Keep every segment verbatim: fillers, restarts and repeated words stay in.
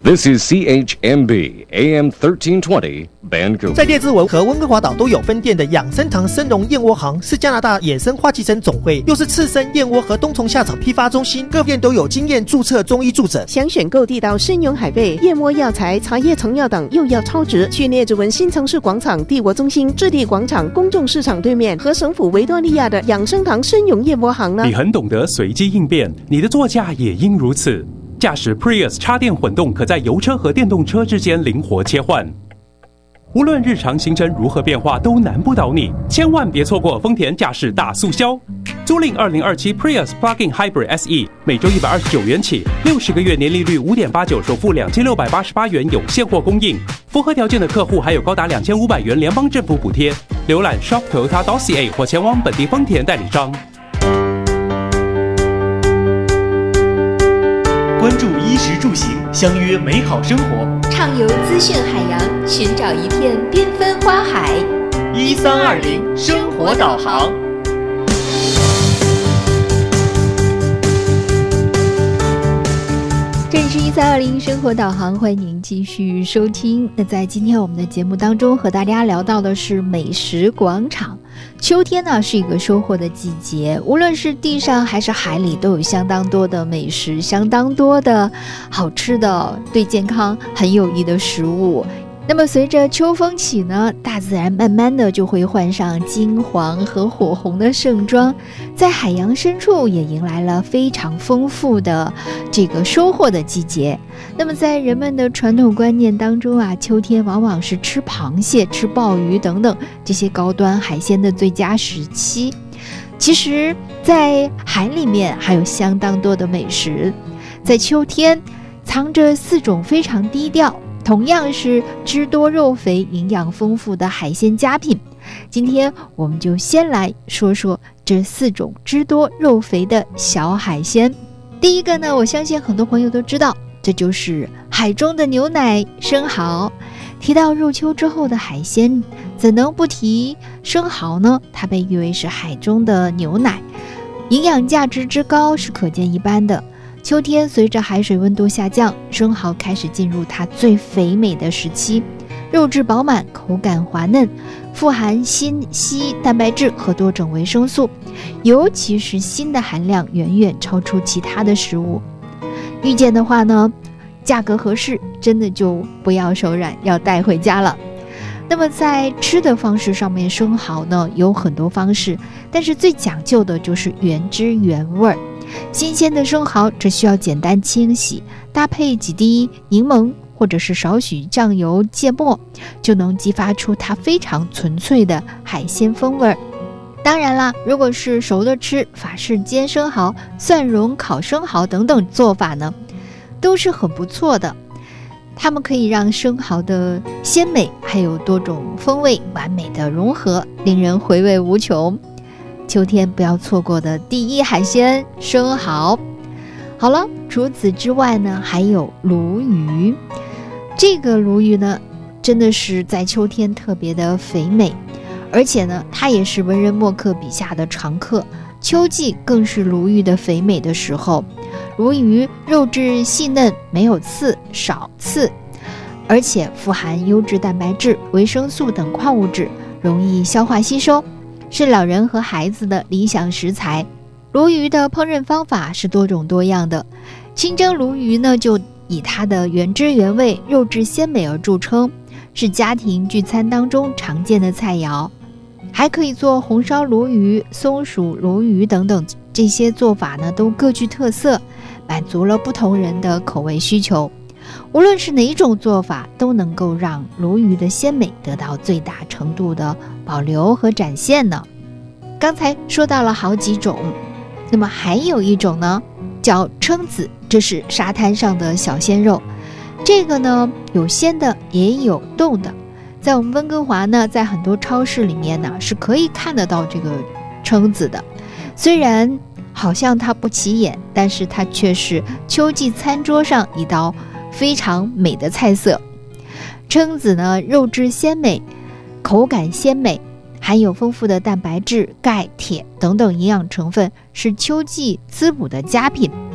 This is C H M B A M thirteen twenty Vancouver。 在列治文和温哥华岛都有分店的养生堂生荣燕窝行，是加拿大野生花旗参总会，又是刺身燕窝和冬虫夏草批发中心，各店都有经验注册中医助诊。 想选购地道生荣海贝、燕窝药材、茶叶成药等又要超值，去列治文新城市广场帝国中心置地广场公众市场对面和省府维多利亚的养生堂生荣燕窝行呢。 你很懂得随机应变，你的座驾也应如此。驾驶 Prius 插电混动，可在油车和电动车之间灵活切换。无论日常行程如何变化，都难不倒你。千万别错过丰田驾驶大促销，租赁二零二七 Prius Plug-in Hybrid S E， 每周一百二十九元起，六十个月年利率五点八九，首付两千六百八十八元，有现货供应。符合条件的客户还有高达两千五百元联邦政府补贴。浏览 shop toyota dot c a 或前往本地丰田代理商。 关注衣食住行，相约美好生活， 畅游资讯海洋，寻找一片缤纷花海。 一三二零生活导航。 这里是一三二零生活导航，欢迎您继续收听。那在今天我们的节目当中，和大家聊到的是美食广场。秋天呢是一个收获的季节，无论是地上还是海里，都有相当多的美食，相当多的好吃的，对健康很有益的食物。那么随着秋风起呢，大自然慢慢的就会换上金黄和火红的盛装，在海洋深处也迎来了非常丰富的这个收获的季节。那么在人们的传统观念当中啊，秋天往往是吃螃蟹、吃鲍鱼等等这些高端海鲜的最佳时期。其实在海里面还有相当多的美食，在秋天藏着四种非常低调，同样是汁多肉肥、营养丰富的海鲜佳品。今天我们就先来说说这四种汁多肉肥的小海鲜。第一个呢，我相信很多朋友都知道，这就是海中的牛奶生蚝。提到入秋之后的海鲜，怎能不提生蚝呢？它被誉为是海中的牛奶，营养价值之高是可见一斑的。秋天随着海水温度下降，生蚝开始进入它最肥美的时期，肉质饱满，口感滑嫩，富含锌、硒、蛋白质和多种维生素，尤其是锌的含量远远超出其他的食物。遇见的话呢，价格合适，真的就不要手软，要带回家了。那么在吃的方式上面，生蚝呢有很多方式，但是最讲究的就是原汁原味。新鲜的生蚝只需要简单清洗，搭配几滴柠檬或者是少许酱油芥末，就能激发出它非常纯粹的海鲜风味。当然啦，如果是熟的吃，法式煎生蚝、蒜蓉烤生蚝等等做法呢，都是很不错的。它们可以让生蚝的鲜美还有多种风味完美的融合，令人回味无穷。秋天不要错过的第一海鲜生蚝。好了，除此之外呢，还有鲈鱼。这个鲈鱼呢，真的是在秋天特别的肥美，而且呢，它也是文人墨客笔下的常客。秋季更是鲈鱼的肥美的时候。鲈鱼肉质细嫩，没有刺，少刺，而且富含优质蛋白质、维生素等矿物质，容易消化吸收，是老人和孩子的理想食材。鲈鱼的烹饪方法是多种多样的，清蒸鲈鱼呢，就以它的原汁原味、肉质鲜美而著称，是家庭聚餐当中常见的菜肴。还可以做红烧鲈鱼、松鼠鲈鱼等等，这些做法呢都各具特色，满足了不同人的口味需求。无论是哪种做法，都能够让鲈鱼的鲜美得到最大程度的保留和展现呢。刚才说到了好几种，那么还有一种呢，叫蛏子，这是沙滩上的小鲜肉。这个呢，有鲜的也有冻的。在我们温哥华呢，在很多超市里面呢，是可以看得到这个蛏子的。虽然好像它不起眼，但是它却是秋季餐桌上一道非常美的菜色。蛏子呢，肉质鲜美，口感鲜美，含有丰富的蛋白质、钙、铁等等营养成分，是秋季滋补的佳品。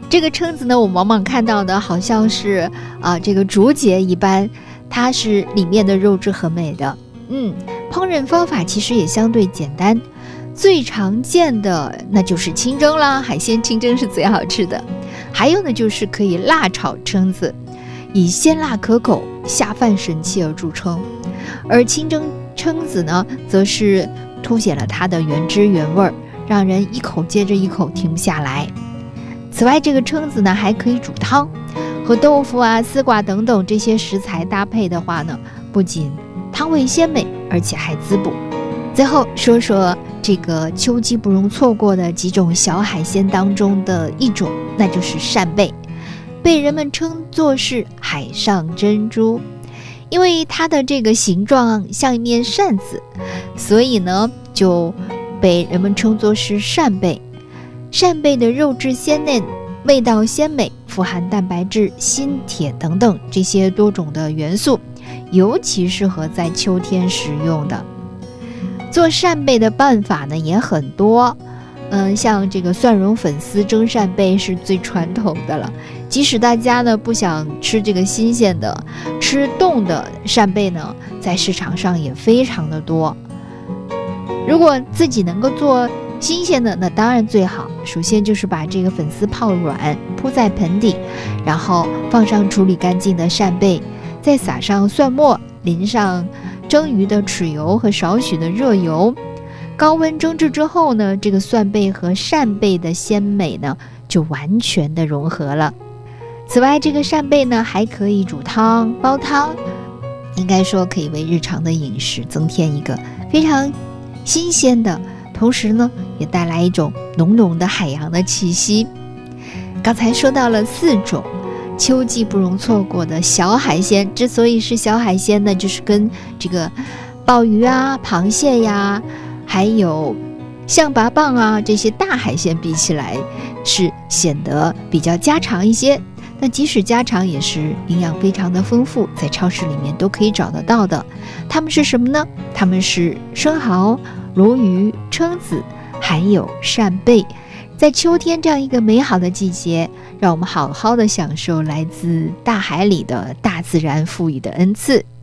这个蛏子呢，我们往往看到的好像是啊、呃、这个竹节一般，它是里面的肉质很美的。嗯，烹饪方法其实也相对简单，最常见的那就是清蒸啦，海鲜清蒸是最好吃的。还有呢，就是可以辣炒蛏子，以鲜辣可口、下饭神器而著称。而清蒸蛏子呢，则是凸显了它的原汁原味，让人一口接着一口停不下来。此外，这个蛏子呢还可以煮汤，和豆腐啊、丝瓜等等这些食材搭配的话呢，不仅汤味鲜美，而且还滋补。最后说说这个秋季不容错过的几种小海鲜当中的一种，那就是扇贝，被人们称作是海上珍珠。因为它的这个形状像一面扇子，所以呢就被人们称作是扇贝。扇贝的肉质鲜嫩，味道鲜美，富含蛋白质、锌、铁等等这些多种的元素，尤其适合在秋天食用的。做扇贝的办法呢也很多，嗯，像这个蒜蓉粉丝蒸扇贝是最传统的了。即使大家呢不想吃这个新鲜的，吃冻的扇贝呢，在市场上也非常的多。如果自己能够做新鲜的，那当然最好。首先就是把这个粉丝泡软，铺在盆底，然后放上处理干净的扇贝，再撒上蒜末，淋上蒸鱼的豉油和少许的热油，高温蒸制之后呢，这个蒜贝和扇贝的鲜美呢就完全的融合了。此外，这个扇贝呢还可以煮汤、煲汤，应该说可以为日常的饮食增添一个非常新鲜的，同时呢也带来一种浓浓的海洋的气息。刚才说到了四种秋季不容错过的小海鲜，之所以是小海鲜呢，就是跟这个鲍鱼啊、螃蟹呀，还有象拔蚌啊这些大海鲜比起来，是显得比较家常一些。那即使家常，也是营养非常的丰富，在超市里面都可以找得到的。它们是什么呢？它们是生蚝、鲈鱼、蛏子，还有扇贝。在秋天这样一个美好的季节，让我们好好的享受来自大海里的大自然赋予的恩赐。